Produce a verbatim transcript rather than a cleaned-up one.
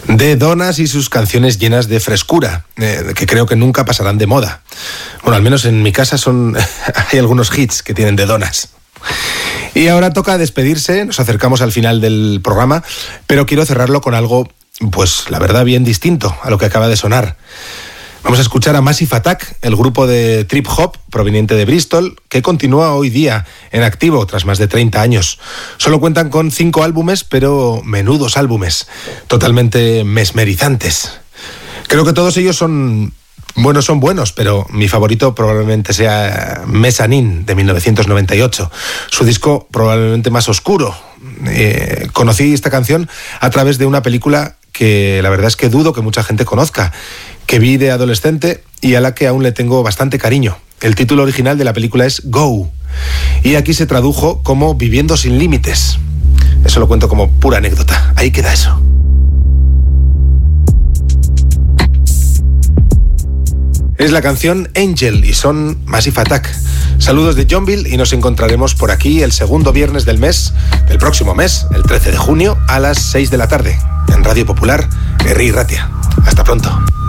de donas y sus canciones llenas de frescura, eh, que creo que nunca pasarán de moda. Bueno, al menos en mi casa son hay algunos hits que tienen de donas. Y ahora toca despedirse, nos acercamos al final del programa, pero quiero cerrarlo con algo, pues la verdad, bien distinto a lo que acaba de sonar. Vamos a escuchar a Massive Attack, el grupo de trip hop proveniente de Bristol, que continúa hoy día en activo tras más de treinta años. Solo cuentan con cinco álbumes, pero menudos álbumes, totalmente mesmerizantes. Creo que todos ellos son buenos, son buenos, pero mi favorito probablemente sea Mezzanine, de mil novecientos noventa y ocho, su disco probablemente más oscuro. Eh, conocí esta canción a través de una película que la verdad es que dudo que mucha gente conozca, que vi de adolescente y a la que aún le tengo bastante cariño. El título original de la película es Go, y aquí se tradujo como Viviendo sin límites. Eso lo cuento como pura anécdota. Ahí queda eso. Es la canción Angel y son Massive Attack. Saludos de Johnville y nos encontraremos por aquí el segundo viernes del mes, del próximo mes, el trece de junio, a las seis de la tarde, en Radio Popular, Herri y Ratia. Hasta pronto.